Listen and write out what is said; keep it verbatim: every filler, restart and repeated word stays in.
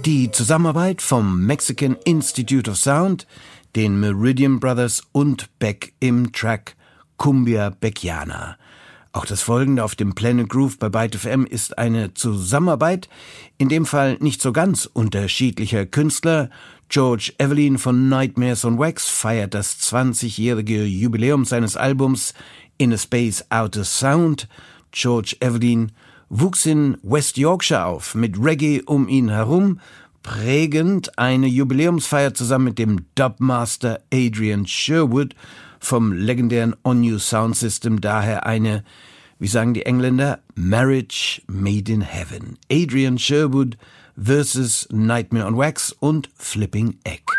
Die Zusammenarbeit vom Mexican Institute of Sound, den Meridian Brothers und Beck im Track Cumbia Beckiana. Auch das Folgende auf dem Planet Groove bei Byte F M ist eine Zusammenarbeit, in dem Fall nicht so ganz unterschiedlicher Künstler. George Evelyn von Nightmares on Wax feiert das zwanzigjährige Jubiläum seines Albums In a Space Out of Sound. George Evelyn wuchs in West Yorkshire auf, mit Reggae um ihn herum, prägend eine Jubiläumsfeier zusammen mit dem Dubmaster Adrian Sherwood vom legendären On New Sound System, daher eine, wie sagen die Engländer, Marriage made in heaven. Adrian Sherwood versus Nightmare on Wax und Flipping Egg.